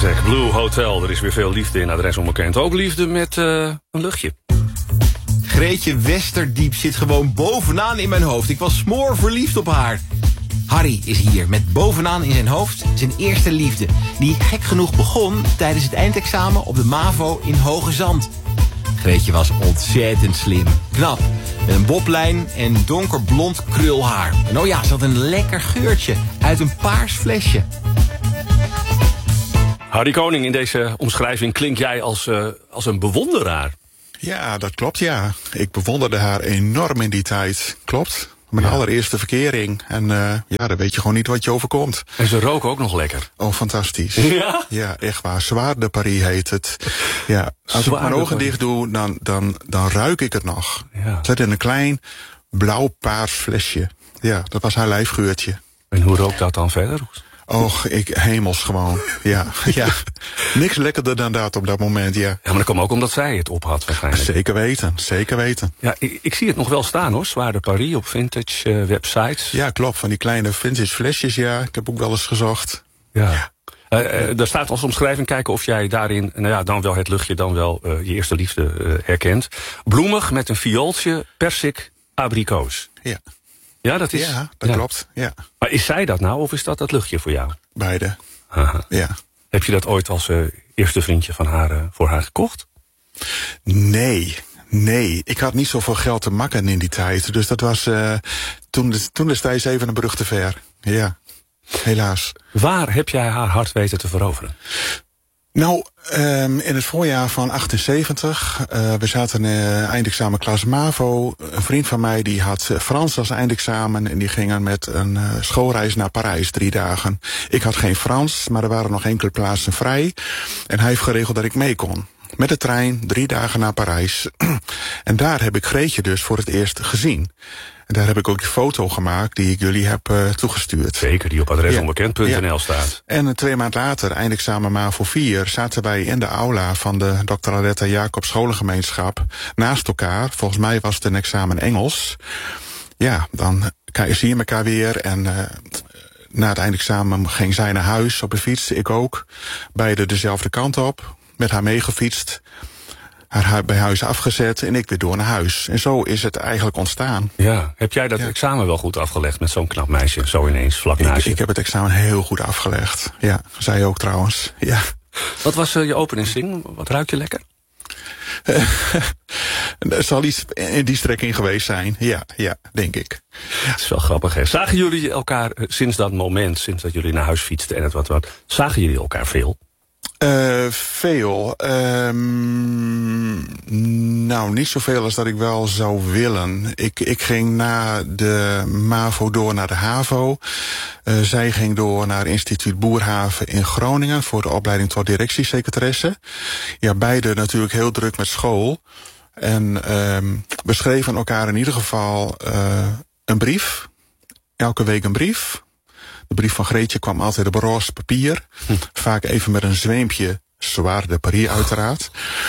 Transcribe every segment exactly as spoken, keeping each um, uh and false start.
Zeg, Blue Hotel, er is weer veel liefde in, adres onbekend. Ook liefde met uh, een luchtje. Greetje Westerdiep zit gewoon bovenaan in mijn hoofd. Ik was smoorverliefd op haar. Harry is hier met bovenaan in zijn hoofd zijn eerste liefde. Die gek genoeg begon tijdens het eindexamen op de MAVO in Hoge Zand. Greetje was ontzettend slim, knap, met een boblijn en donkerblond krulhaar. En oh ja, ze had een lekker geurtje uit een paars flesje. Harry Koning, in deze omschrijving klink jij als, uh, als een bewonderaar. Ja, dat klopt, ja. Ik bewonderde haar enorm in die tijd. Klopt. Mijn ja. allereerste verkering. En uh, ja, dan weet je gewoon niet wat je overkomt. En ze roken ook nog lekker. Oh, fantastisch. Ja? Ja, echt waar. Zwaar de Paris heet het. Ja, als Zwaar ik mijn ogen dicht doe, dan, dan, dan ruik ik het nog. Ja. Het zit in een klein blauw-paars flesje. Ja, dat was haar lijfgeurtje. En hoe rookt dat dan verder? Och, ik hemels gewoon. Ja, ja. Niks lekkerder dan dat op dat moment, ja. Ja, maar dat kwam ook omdat zij het op had waarschijnlijk. Zeker weten, zeker weten. Ja, ik, ik zie het nog wel staan hoor, Zwaar de Paris op vintage uh, websites. Ja, klopt, van die kleine vintage flesjes, ja. Ik heb ook wel eens gezocht. Ja. Uh, uh, daar staat als omschrijving, kijken of jij daarin, nou ja, dan wel het luchtje, dan wel uh, je eerste liefde uh, herkent. Bloemig met een viooltje, persik, abrikoos. Ja. Ja, dat is... Ja, dat ja. klopt, ja. Maar is zij dat nou, of is dat dat luchtje voor jou? Beide. Aha. Ja. Heb je dat ooit als uh, eerste vriendje van haar, uh, voor haar gekocht? Nee, nee. Ik had niet zoveel geld te makken in die tijd. Dus dat was uh, toen, toen destijds even een brug te ver. Ja, helaas. Waar heb jij haar hart weten te veroveren? Nou, um, in het voorjaar van achtenzeventig, uh, we zaten uh, eindexamen klas MAVO. Een vriend van mij die had uh, Frans als eindexamen en die gingen met een uh, schoolreis naar Parijs, drie dagen. Ik had geen Frans, maar er waren nog enkele plaatsen vrij. En hij heeft geregeld dat ik mee kon. Met de trein, drie dagen naar Parijs. En daar heb ik Greetje dus voor het eerst gezien. En daar heb ik ook die foto gemaakt die ik jullie heb uh, toegestuurd. Zeker, die op adres onbekend punt n l ja. staat. En uh, twee maand later, eindexamen MAVO vier, zaten wij in de aula van de dokter Aletta Jacob Scholengemeenschap naast elkaar. Volgens mij was het een examen Engels. Ja, dan zie je elkaar weer en uh, na het eindexamen ging zij naar huis op de fiets, ik ook. Beide dezelfde kant op, met haar meegefietst. Haar bij huis afgezet en ik weer door naar huis. En zo is het eigenlijk ontstaan. Ja, heb jij dat ja. examen wel goed afgelegd met zo'n knap meisje? Zo ineens, vlak naast ik, je? Ik heb het examen heel goed afgelegd. Ja, zij ook trouwens. Ja. Wat was uh, je openingszin? Wat ruik je lekker? Er zal iets in die strekking geweest zijn. Ja, ja, denk ik. Ja. Het is wel grappig, hè? Zagen jullie elkaar uh, sinds dat moment, sinds dat jullie naar huis fietsten en het wat wat, zagen jullie elkaar veel? Uh, veel. Um, nou, niet zoveel als dat ik wel zou willen. Ik, ik ging na de MAVO door naar de HAVO. Uh, zij ging door naar instituut Boerhaven in Groningen voor de opleiding tot directiesecretaresse. Ja, beide natuurlijk heel druk met school. En um, we schreven elkaar in ieder geval uh, een brief. Elke week een brief. De brief van Greetje kwam altijd op roze papier. Hm. Vaak even met een zweempje Zwaar de Paris uiteraard.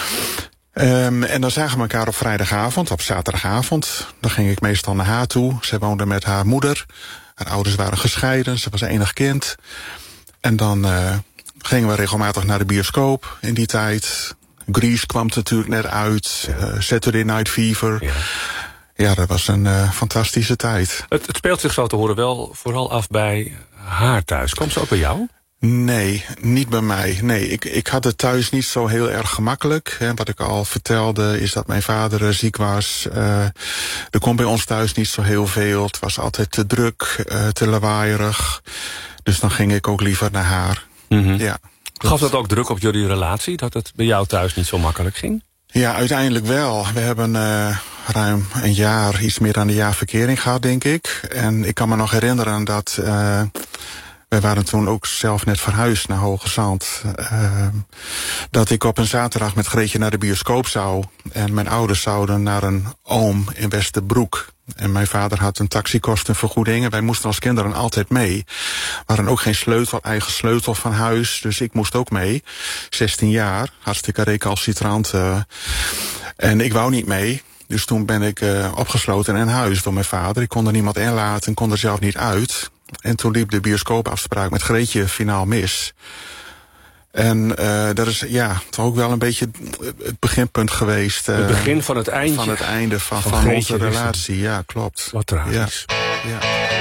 Um, en dan zagen we elkaar op vrijdagavond, op zaterdagavond. Dan ging ik meestal naar haar toe. Zij woonde met haar moeder. Haar ouders waren gescheiden, ze was enig kind. En dan uh, gingen we regelmatig naar de bioscoop in die tijd. Grease kwam natuurlijk net uit. Uh, Saturday Night Fever. Ja. Ja, dat was een uh, fantastische tijd. Het, het speelt zich zo te horen wel vooral af bij haar thuis. Kwam ze ook bij jou? Nee, niet bij mij. Nee, ik, ik had het thuis niet zo heel erg gemakkelijk. Hè. Wat ik al vertelde is dat mijn vader uh, ziek was. Uh, er kon bij ons thuis niet zo heel veel. Het was altijd te druk, uh, te lawaaierig. Dus dan ging ik ook liever naar haar. Mm-hmm. Ja. Gaf dat ook druk op jullie relatie? Dat het bij jou thuis niet zo makkelijk ging? Ja, uiteindelijk wel. We hebben uh, ruim een jaar, iets meer dan een jaar verkering gehad, denk ik. En ik kan me nog herinneren dat uh, wij waren toen ook zelf net verhuisd naar Hoge Zand. Uh, dat ik op een zaterdag met Greetje naar de bioscoop zou. En mijn ouders zouden naar een oom in Westerbroek. En mijn vader had een taxikostenvergoeding. En wij moesten als kinderen altijd mee. We hadden ook geen sleutel, eigen sleutel van huis. Dus ik moest ook mee. zestien jaar, hartstikke recalcitrant. Uh, en ik wou niet mee. Dus toen ben ik uh, opgesloten in huis door mijn vader. Ik kon er niemand inlaten, kon er zelf niet uit. En toen liep de bioscoopafspraak met Greetje finaal mis. En uh, dat is ja, toch ook wel een beetje het beginpunt geweest. Uh, het begin van het einde. Van het einde van, van, van onze relatie, ja, klopt. Wat tragisch. Ja. Ja.